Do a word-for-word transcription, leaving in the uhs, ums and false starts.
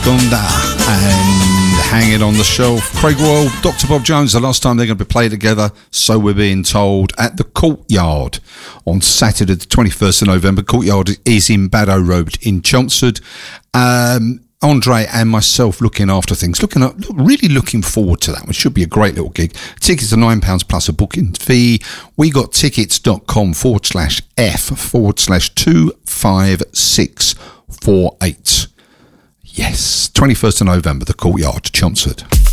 Donda and Hanging on the Shelf. Craig Royal, Doctor Bob Jones, the last time they're going to be played together, so we're being told, at the Courtyard on Saturday the twenty-first of November. Courtyard is in Baddow Road in Chelmsford. Um, Andre and myself looking after things, looking at, really looking forward to that one. Should be a great little gig. Tickets are nine pounds plus a booking fee. We got tickets.com forward slash F forward slash two five six four eight. Yes, twenty-first of November, the Courtyard, Chelmsford.